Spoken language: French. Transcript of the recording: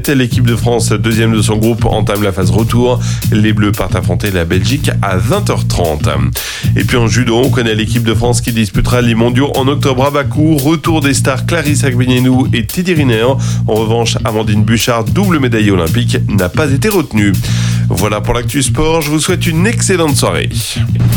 basket, l'équipe de France, deuxième de son groupe, entame la phase retour. Les Bleus partent affronter la Belgique à 20h30. Et puis en judo, on connaît l'équipe de France qui disputera les mondiaux en octobre à Bakou. Retour des stars Clarisse Agbenienou et Teddy Riner. En revanche, Amandine Bouchard, double médaillée olympique, n'a pas été retenue. Voilà pour l'actu sport. Je vous souhaite une excellente soirée.